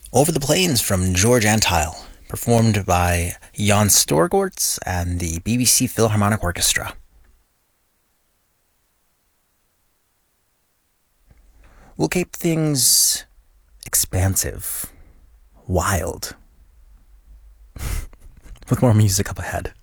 Over the Plains from George Antheil, performed by Jan Storgorts and the BBC Philharmonic Orchestra. We'll keep things expansive, wild, with more music up ahead.